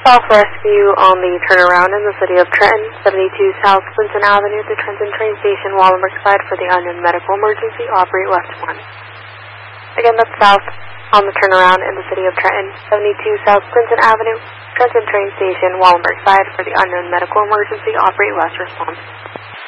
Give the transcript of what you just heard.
South Rescue on the turnaround in the city of Trenton, 72 South Clinton Avenue, the Trenton train station, Wallenberg side for the unknown medical emergency, operate left 1. Again, that's South on the turnaround in the city of Trenton, 72 South Clinton Avenue, Trenton train station, Wallenberg side for the unknown medical emergency, operate left response.